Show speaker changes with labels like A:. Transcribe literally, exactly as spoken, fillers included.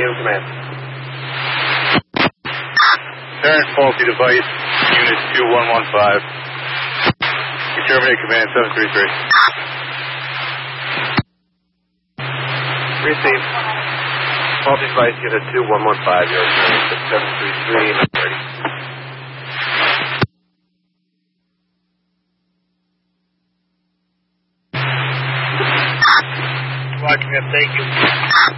A: Resume command.
B: Current faulty device, unit two one one five. You terminate command seven three three.
A: Receive. Faulty device, unit two one one five. You're six seven three three. Not ready.
B: Watch me up, thank you.